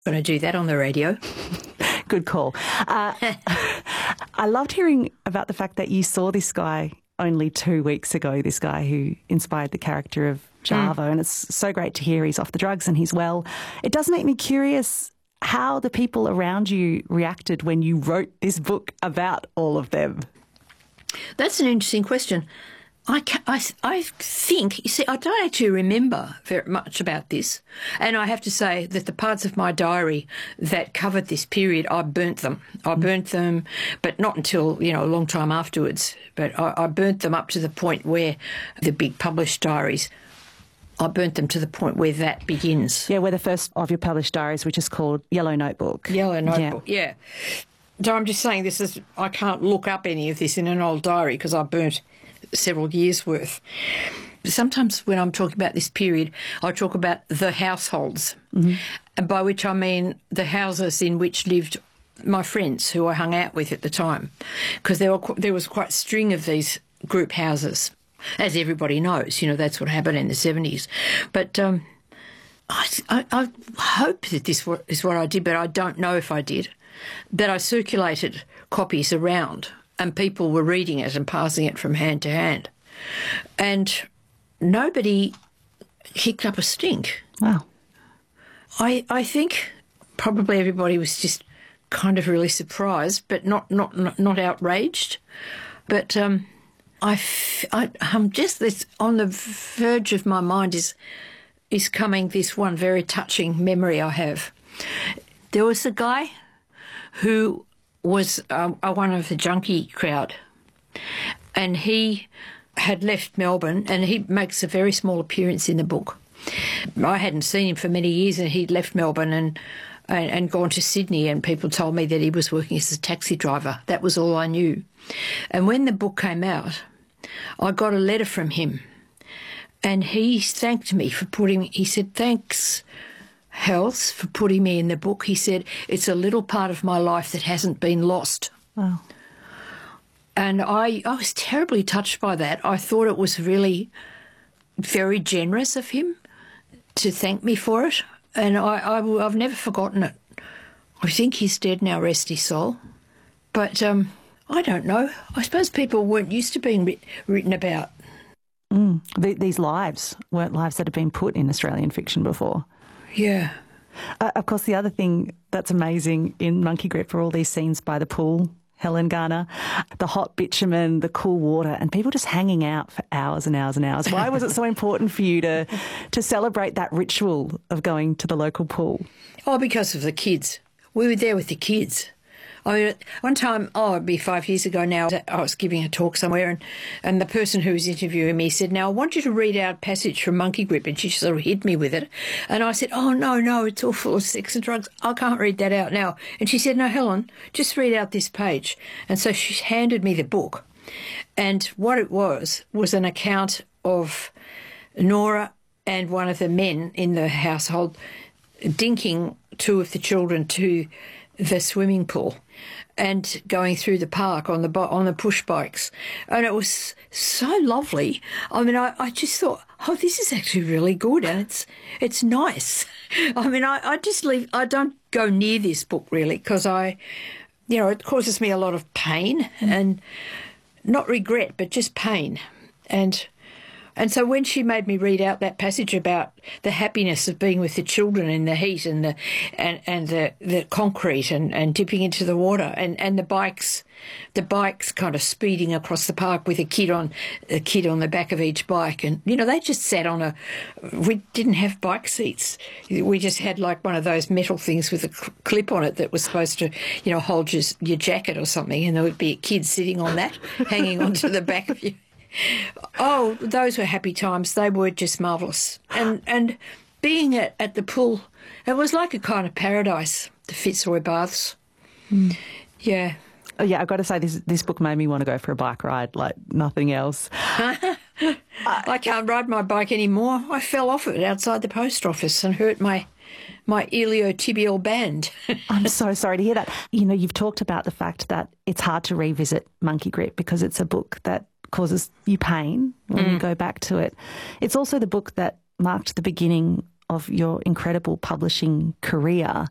Going to do that on the radio. Good call. I loved hearing about the fact that you saw this guy only 2 weeks ago, this guy who inspired the character of Java, and it's so great to hear he's off the drugs and he's well. It does make me curious how the people around you reacted when you wrote this book about all of them. That's an interesting question. I think, you see, I don't actually remember very much about this. And I have to say that the parts of my diary that covered this period, I burnt them. I burnt them, but not until, a long time afterwards. But I burnt them up to the point where the big published diaries, I burnt them to the point where that begins. Yeah, where the first of your published diaries, which is called Yellow Notebook. Yellow Notebook, yeah. So I'm just saying I can't look up any of this in an old diary because I burnt several years' worth. Sometimes when I'm talking about this period, I talk about the households, and by which I mean the houses in which lived my friends who I hung out with at the time, because there was quite a string of these group houses, as everybody knows. That's what happened in the 70s. But I hope that this is what I did, but I don't know if I did, that I circulated copies around and people were reading it and passing it from hand to hand. And nobody kicked up a stink. Wow. I think probably everybody was just kind of really surprised, but not outraged. But I'm just this on the verge of my mind is coming this one very touching memory I have. There was a guy who was one of the junkie crowd, and he had left Melbourne, and he makes a very small appearance in the book. I hadn't seen him for many years, and he'd left Melbourne and gone to Sydney, and people told me that he was working as a taxi driver. That was all I knew. And when the book came out, I got a letter from him, and he thanked me for he said, "Thanks, Health, for putting me in the book." He said, "It's a little part of my life that hasn't been lost." Wow. And I was terribly touched by that. I thought it was really very generous of him to thank me for it. And I've never forgotten it. I think he's dead now, rest his soul. But I don't know. I suppose people weren't used to being written about. These lives weren't lives that had been put in Australian fiction before. Yeah. Of course, the other thing that's amazing in Monkey Grip are all these scenes by the pool, Helen Garner, the hot bitumen, the cool water, and people just hanging out for hours and hours and hours. Why was it so important for you to celebrate that ritual of going to the local pool? Oh, because of the kids. We were there with the kids. I mean, one time, it'd be 5 years ago now, I was giving a talk somewhere, and the person who was interviewing me said, "Now, I want you to read out a passage from Monkey Grip," and she sort of hit me with it. And I said, "Oh, no, it's all full of sex and drugs. I can't read that out now." And she said, "No, Helen, just read out this page." And so she handed me the book. And what it was an account of Nora and one of the men in the household dinking two of the children to the swimming pool and going through the park on the push bikes. And it was so lovely. I mean, I just thought, oh, this is actually really good, and it's nice. I mean, I don't go near this book really because it causes me a lot of pain and not regret, but just pain. And so when she made me read out that passage about the happiness of being with the children in the heat and the concrete and dipping into the water and the bikes kind of speeding across the park with a kid on the back of each bike, and they just sat we didn't have bike seats. We just had like one of those metal things with a clip on it that was supposed to hold your jacket or something, and there would be a kid sitting on that, hanging onto the back of you. Oh, those were happy times. They were just marvellous. And being at the pool, it was like a kind of paradise, the Fitzroy Baths. Yeah. Oh, yeah, I've got to say this book made me want to go for a bike ride like nothing else. I can't ride my bike anymore. I fell off it outside the post office and hurt my iliotibial band. I'm so sorry to hear that. You've talked about the fact that it's hard to revisit Monkey Grip because it's a book that causes you pain when you go back to it. It's also the book that marked the beginning of your incredible publishing career.